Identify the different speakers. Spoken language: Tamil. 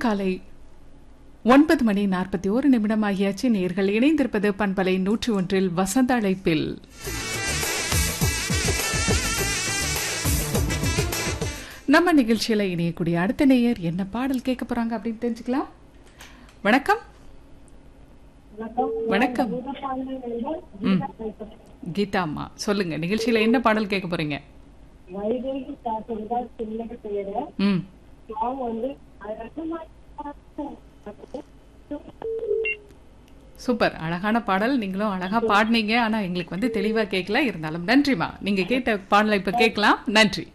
Speaker 1: காலை 9:41 ஆகியாச்சு. நேர்கள் இணைந்திருப்பது பண்பலை 101 வசந்த அழைப்பில். நம்ம நிகழ்ச்சியில இணையக்கூடிய அடுத்த நேயர் என்ன பாடல் கேட்க போறாங்க அப்படின்னு தெரிஞ்சுக்கலாம். வணக்கம். வணக்கம். கீதா அம்மா சொல்லுங்க, நிகழ்ச்சியில என்ன பாடல் கேட்க போறீங்க? சூப்பர், அழகான பாடல். நீங்களும் அழகா பாடினீங்க. ஆனா எங்களுக்கு தெளிவா கேட்கல. இருந்தாலும் நன்றிமா. நீங்க கேட்ட பாடலை இப்ப கேட்கலாம். நன்றி.